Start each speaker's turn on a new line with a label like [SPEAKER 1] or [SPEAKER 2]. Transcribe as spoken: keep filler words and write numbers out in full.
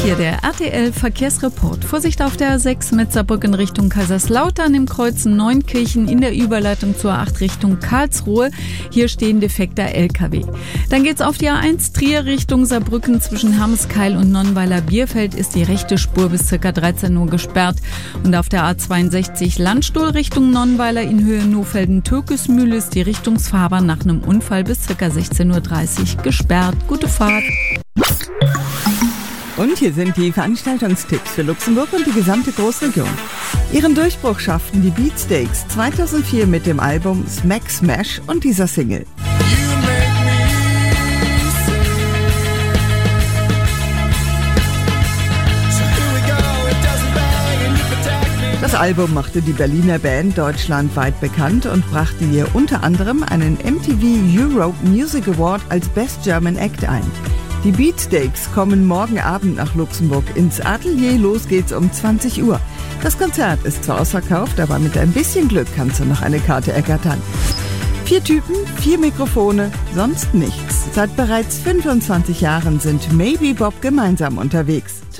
[SPEAKER 1] hier der R T L-Verkehrsreport. Vorsicht auf der A sechs mit Saarbrücken Richtung Kaiserslautern, im Kreuz Neunkirchen in der Überleitung zur A acht Richtung Karlsruhe. Hier stehen defekter L K W. Dann geht's auf die A eins Trier Richtung Saarbrücken. Zwischen Hermeskeil und Nonnweiler-Bierfeld ist die rechte Spur bis ca. dreizehn Uhr gesperrt. Und auf der A zweiundsechzig Landstuhl Richtung Nonnweiler in Höhe Nohfelden-Türkesmühle ist die Richtungsfahrbahn nach einem Unfall bis ca. sechzehn Uhr dreißig gesperrt. Gute Fahrt!
[SPEAKER 2] Und hier sind die Veranstaltungstipps für Luxemburg und die gesamte Großregion. Ihren Durchbruch schafften die Beatsteaks zweitausendvier mit dem Album Smack Smash und dieser Single. Das Album machte die Berliner Band deutschlandweit bekannt und brachte ihr unter anderem einen M T V Europe Music Award als Best German Act ein. Die Beatsteaks kommen morgen Abend nach Luxemburg ins Atelier. Los geht's um zwanzig Uhr. Das Konzert ist zwar ausverkauft, aber mit ein bisschen Glück kannst du noch eine Karte ergattern. Vier Typen, vier Mikrofone, sonst nichts. Seit bereits fünfundzwanzig Jahren sind Maybe Bob gemeinsam unterwegs.